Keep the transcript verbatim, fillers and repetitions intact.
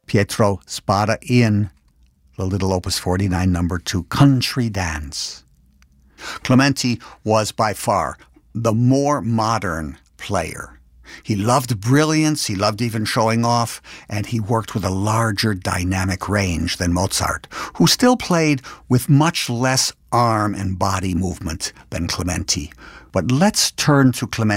Pietro Spada in the little Opus forty-nine number two, Country Dance. Clementi was by far the more modern player. He loved brilliance, he loved even showing off, and he worked with a larger dynamic range than Mozart, who still played with much less arm and body movement than Clementi. But let's turn to Clementi